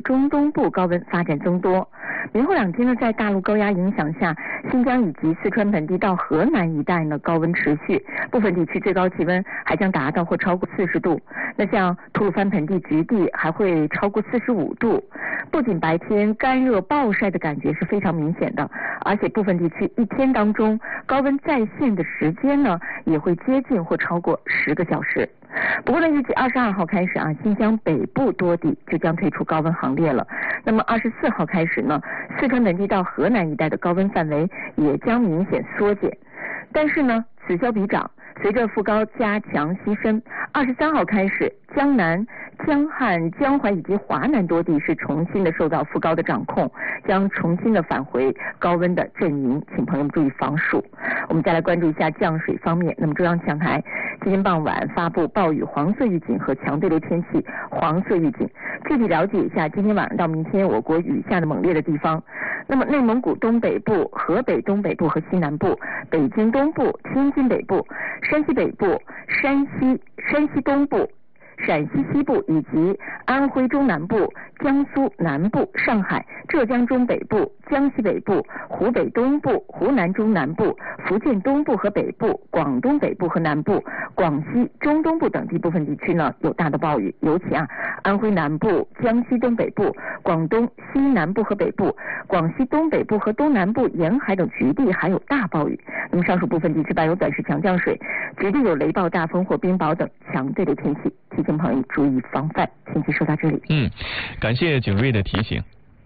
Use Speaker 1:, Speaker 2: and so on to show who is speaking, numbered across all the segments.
Speaker 1: 中东部高温发展增多。明后2天呢，在大陆高压影响下，新疆以及四川盆地到河南一带呢，高温持续，部分地区最高气温还将达到或超过40度。那像吐鲁番盆地局地还会超过45度。不仅白天干热暴晒的感觉是非常明显的，而且部分地区一天当中高温在线的时间呢，也会接近或超过10个小时。不过呢，预计22号开始新疆北部多地就将退出高温行列了。那么24号开始呢，四川盆地到河南一带的高温范围也将明显缩减。但是呢，此消彼长，随着副高加强西伸，23号开始，江南、江汉、江淮以及华南多地是重新的受到副高的掌控，将重新的返回高温的阵营，请朋友们注意防暑。我们再来关注一下降水方面。那么中央气象台今天傍晚发布暴雨黄色预警和强对流天气黄色预警。具体了解一下今天晚上到明天我国雨下的猛烈的地方。那么内蒙古东北部、河北东北部和西南部、北京东部、天津北部、山西北部、山西东部、陕西西部以及安徽中南部、江苏南部、上海、浙江中北部、江西北部、湖北东部、湖南中南部、福建东部和北部、广东北部和南部、广西中东部等地部分地区呢有大的暴雨，尤其安徽南部、江西东北部、广东西南部和北部、广西东北部和东南部沿海等局地还有大暴雨。那么上述部分地区伴有短时强降水，局地有雷暴、大风或冰雹等强对流天气，提醒朋友注意防范。信息说到这里。
Speaker 2: 感谢景睿的提醒。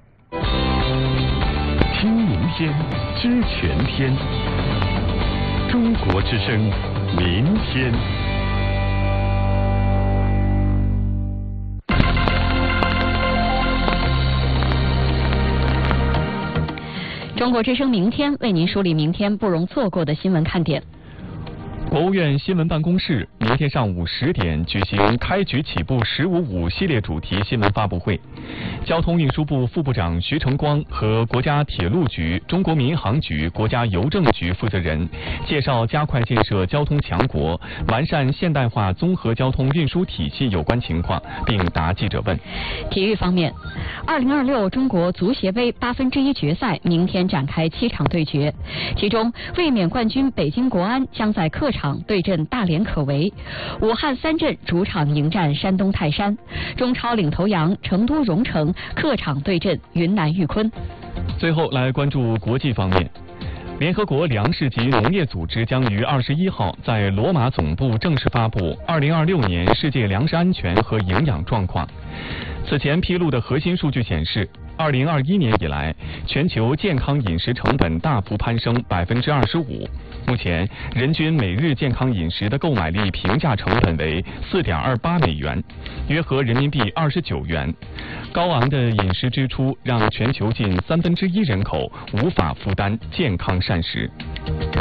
Speaker 3: 听明天，知全天。中国之声，明天。
Speaker 4: 中国之声明天为您梳理明天不容错过的新闻看点。
Speaker 2: 国务院新闻办公室明天上午10点举行开局起步“15.5”系列主题新闻发布会，交通运输部副部长徐成光和国家铁路局、中国民航局、国家邮政局负责人介绍加快建设交通强国、完善现代化综合交通运输体系有关情况，并答记者问。
Speaker 4: 体育方面，2026中国足协杯1/8决赛明天展开7场对决，其中卫冕冠军北京国安将在客场对阵大连可为，武汉三镇主场迎战山东泰山，中超领头羊成都蓉城客场对阵云南玉坤。
Speaker 2: 最后来关注国际方面。联合国粮食及农业组织将于21号在罗马总部正式发布2026年世界粮食安全和营养状况。此前披露的核心数据显示，2021年以来，全球健康饮食成本大幅攀升25%。目前，人均每日健康饮食的购买力平价成本为4.28美元，约合人民币29元。高昂的饮食支出让全球近1/3人口无法负担健康膳食。